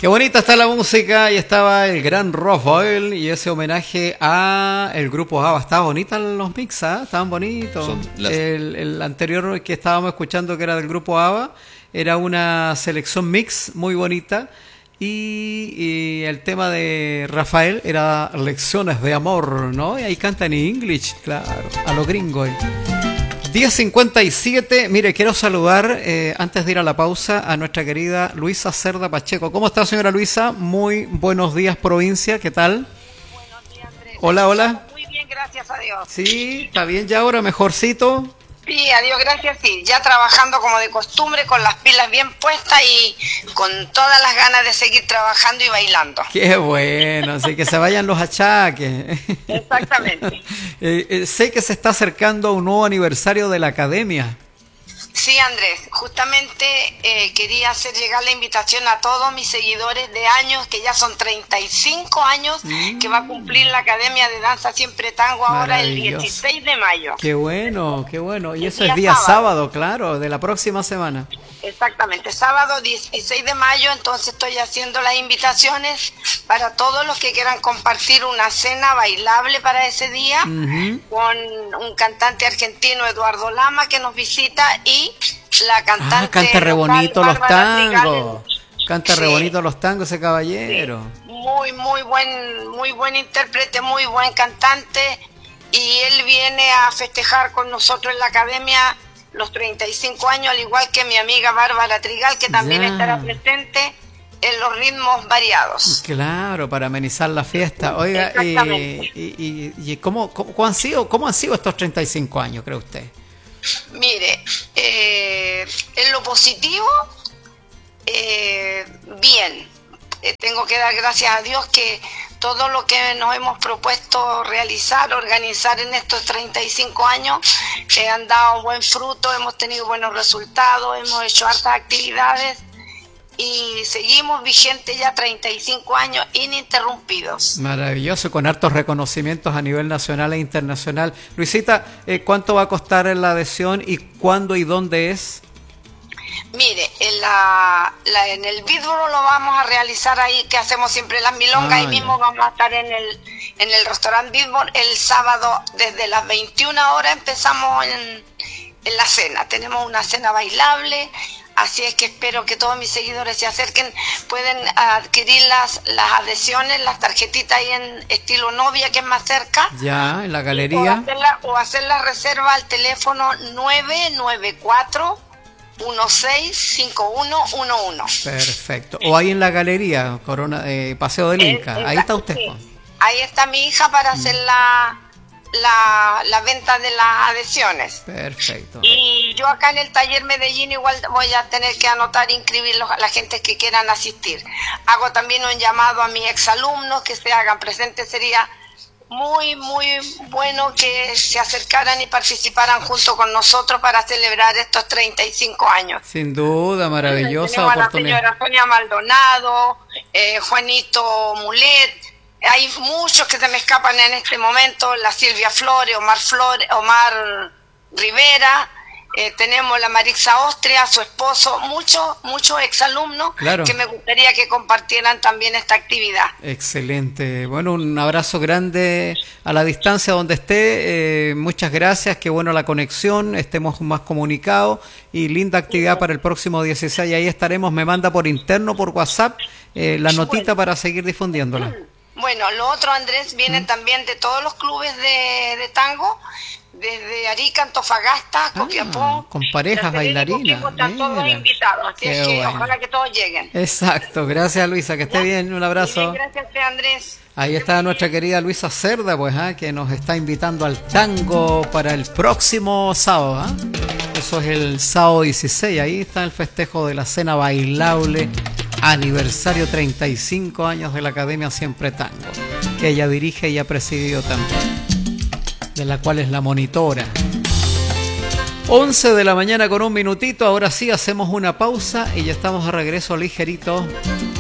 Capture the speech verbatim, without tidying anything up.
Qué bonita está la música y estaba el gran Rafael y ese homenaje a el grupo ABBA. Estaban bonitas los mix, ¿eh? Estaban bonitos. Las... El, el anterior que estábamos escuchando, que era del grupo ABBA, era una selección mix muy bonita. Y, y el tema de Rafael era lecciones de amor, ¿no? Y ahí canta en English, claro, a lo gringo. diez cincuenta y siete, mire, quiero saludar, eh, antes de ir a la pausa, a nuestra querida Luisa Cerda Pacheco. ¿Cómo está, señora Luisa? Muy buenos días, provincia, ¿qué tal? Buenos días, Andrés. Hola, hola. Muy bien, gracias a Dios. Sí, ¿está bien ya ahora? ¿Mejorcito? Sí, a Dios gracias, sí. Ya trabajando como de costumbre, con las pilas bien puestas y con todas las ganas de seguir trabajando y bailando. Qué bueno, así que se vayan los achaques. Exactamente. eh, eh, sé que se está acercando un nuevo aniversario de la academia. Sí, Andrés, justamente eh, quería hacer llegar la invitación a todos mis seguidores de años, que ya son treinta y cinco años, mm. que va a cumplir la Academia de Danza Siempre Tango ahora el dieciséis de mayo. Qué bueno, qué bueno. Y el eso día es día sábado. sábado, claro, de la próxima semana. Exactamente, sábado dieciséis de mayo, entonces estoy haciendo las invitaciones para todos los que quieran compartir una cena bailable para ese día, uh-huh. con un cantante argentino, Eduardo Lama, que nos visita, y la cantante... Ah, canta re bonito los tangos, canta re bonito los tangos ese caballero. Sí. Muy, muy buen, muy buen intérprete, muy buen cantante, y él viene a festejar con nosotros en la academia los treinta y cinco años, al igual que mi amiga Bárbara Trigal, que también ya. estará presente en los ritmos variados. Claro, para amenizar la fiesta. Oiga, eh, y, y, y ¿cómo, cómo, cómo, han sido, ¿cómo han sido estos treinta y cinco años, cree usted? Mire, eh, en lo positivo, eh, bien. Eh, tengo que dar gracias a Dios que todo lo que nos hemos propuesto realizar, organizar en estos treinta y cinco años, eh, han dado buen fruto, hemos tenido buenos resultados, hemos hecho hartas actividades y seguimos vigentes ya treinta y cinco años ininterrumpidos. Maravilloso, con hartos reconocimientos a nivel nacional e internacional. Luisita, eh, ¿cuánto va a costar la adhesión y cuándo y dónde es? Mire, en, la, la, en el Bitburgo lo vamos a realizar ahí, que hacemos siempre las milongas, ah, ahí mismo ya. Vamos a estar en el en el restaurante Bitburgo el sábado desde las veintiuna horas empezamos en, en la cena. Tenemos una cena bailable, así es que espero que todos mis seguidores se acerquen, pueden adquirir las, las adhesiones, las tarjetitas ahí en estilo novia, que es más cerca. Ya, en la galería. O hacer la, o hacer la reserva al teléfono nueve nueve cuatro uno seis cinco uno uno uno. Perfecto. O ahí en la galería, Corona, eh, Paseo del Inca. Ahí está usted. Sí. Ahí está mi hija para mm. hacer la, la, la venta de las adhesiones. Perfecto. Y yo acá en el taller Medellín igual voy a tener que anotar e inscribir a la gente que quieran asistir. Hago también un llamado a mis exalumnos que se hagan presentes. Sería muy, muy bueno que se acercaran y participaran junto con nosotros para celebrar estos treinta y cinco años. Sin duda, maravillosa Tenemos oportunidad. A la señora Sonia Maldonado, eh, Juanito Mulet, hay muchos que se me escapan en este momento, la Silvia Flores, Omar Flores, Omar Rivera, eh, tenemos la Marixa Austria, su esposo, muchos, muchos exalumnos claro. que me gustaría que compartieran también esta actividad. Excelente. Bueno, un abrazo grande a la distancia donde esté. Eh, muchas gracias, qué bueno la conexión, estemos más comunicados y linda actividad sí. para el próximo dieciséis. Ahí estaremos, me manda por interno, por WhatsApp, eh, la notita bueno. para seguir difundiéndola. Bueno, lo otro, Andrés, vienen ¿Mm? también de todos los clubes de, de tango, desde Arica, Antofagasta, Copiapó. Ah, con parejas bailarinas. Están todos invitados, así es que bueno. ojalá que todos lleguen. Exacto, gracias Luisa, que esté ya. bien, un abrazo. Bien, gracias a Andrés. Ahí está nuestra querida Luisa Cerda, pues, ¿eh? que nos está invitando al tango para el próximo sábado. ¿eh? Eso es el sábado dieciséis, ahí está el festejo de la cena bailable. Aniversario treinta y cinco años de la Academia Siempre Tango, que ella dirige y ha presidido también, de la cual es la monitora. once de la mañana con un minutito, ahora sí hacemos una pausa y ya estamos de regreso ligerito